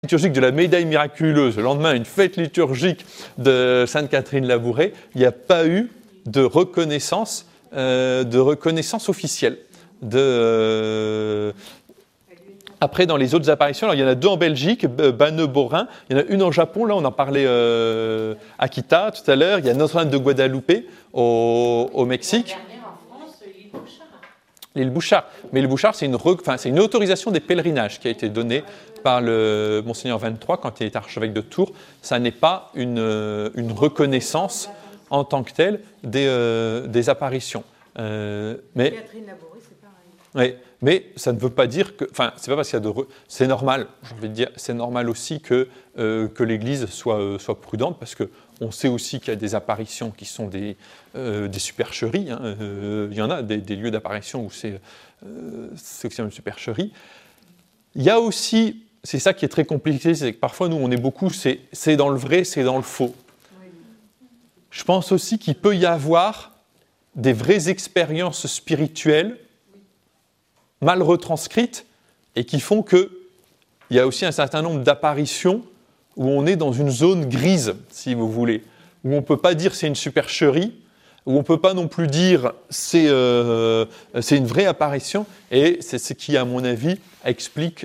liturgique de la médaille miraculeuse, le lendemain, une fête liturgique de Sainte Catherine Labouré, il n'y a pas eu de reconnaissance officielle. Après, dans les autres apparitions, alors, il y en a 2 en Belgique, Banneux-Borin, il y en a une au Japon, là on en parlait à Kita tout à l'heure, il y a Notre-Dame de Guadalupe au Mexique. L'île Bouchard. Mais l'île Bouchard, c'est une autorisation des pèlerinages qui a été donnée par le Monseigneur 23 quand il est archevêque de Tours. Ça n'est pas une reconnaissance en tant que telle des apparitions. Mais Catherine Labouré, c'est pareil. Oui, mais ça ne veut pas dire que... Enfin, c'est pas parce qu'il y a c'est normal, j'ai envie de dire, c'est normal aussi que l'Église soit prudente, parce qu'on sait aussi qu'il y a des apparitions qui sont des supercheries. Il y en a des lieux d'apparition où c'est aussi une supercherie. Il y a aussi, c'est ça qui est très compliqué, c'est que parfois nous on est beaucoup, c'est dans le vrai, c'est dans le faux. Je pense aussi qu'il peut y avoir des vraies expériences spirituelles mal retranscrites et qui font qu'il y a aussi un certain nombre d'apparitions où on est dans une zone grise, si vous voulez, où on ne peut pas dire c'est une supercherie, où on ne peut pas non plus dire c'est une vraie apparition, et c'est ce qui, à mon avis, explique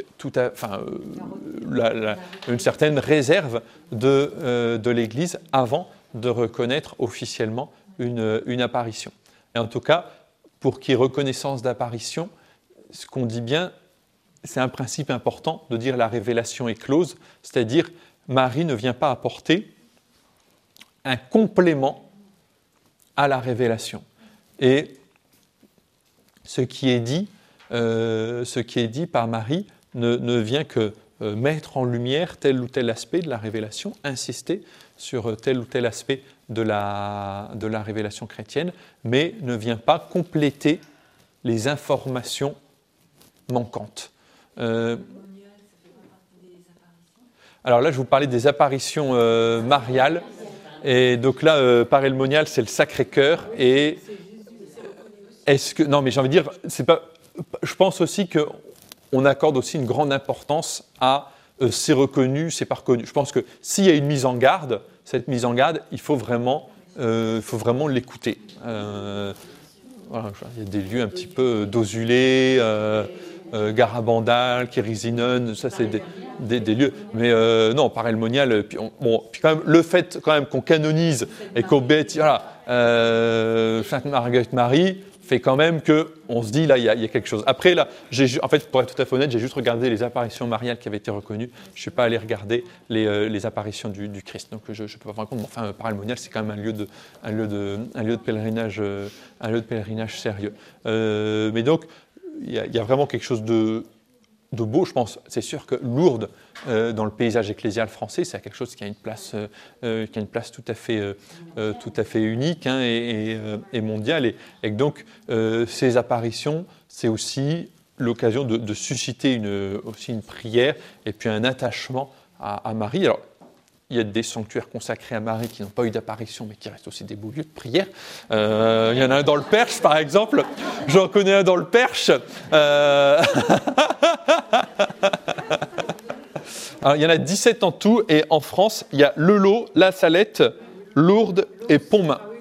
une certaine réserve de l'Église avant de reconnaître officiellement une apparition. Et en tout cas, pour qu'il y ait reconnaissance d'apparition, ce qu'on dit bien, c'est un principe important de dire la révélation est close, c'est-à-dire Marie ne vient pas apporter un complément à la révélation. Et ce qui est dit par Marie ne vient que mettre en lumière tel ou tel aspect de la révélation, insister sur tel ou tel aspect de la révélation chrétienne, mais ne vient pas compléter les informations manquantes. Alors là, je vous parlais des apparitions mariales. Et donc là, par le monial, c'est le Sacré-Cœur. Et est-ce que non, mais j'ai envie de dire, c'est pas. Je pense aussi qu'on accorde aussi une grande importance à c'est reconnu, c'est pas reconnu. Je pense que s'il y a une mise en garde, cette mise en garde, il faut vraiment l'écouter. Voilà, il y a des lieux un petit peu d'Osulé, Garabandal, Kérisinon, ça c'est des lieux. Mais non, par le monial, puis quand même, le fait quand même qu'on canonise et qu'on béatise, Sainte Marguerite Marie, fait quand même qu'on se dit, là, il y a quelque chose. Après, là, en fait, pour être tout à fait honnête, j'ai juste regardé les apparitions mariales qui avaient été reconnues. Je ne suis pas allé regarder les apparitions du Christ. Donc, je ne peux pas me rendre compte. Enfin, par le monial, c'est quand même un lieu de pèlerinage sérieux. Mais donc, il y a vraiment quelque chose de beau, je pense. C'est sûr que Lourdes, dans le paysage ecclésial français, c'est quelque chose qui a une place tout à fait unique et mondiale. Et donc, ces apparitions, c'est aussi l'occasion de susciter aussi une prière et puis un attachement à Marie. Alors, il y a des sanctuaires consacrés à Marie qui n'ont pas eu d'apparition, mais qui restent aussi des beaux lieux de prière. Il y en a un dans le Perche, par exemple. J'en connais un dans le Perche. Alors, il y en a 17 en tout, et en France, il y a Lelot, La Salette, Lourdes et Pontmain.